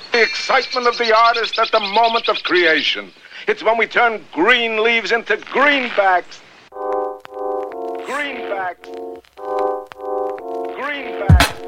The excitement of the artist at the moment of creation. It's when we turn green leaves into greenbacks. Greenbacks. Greenbacks.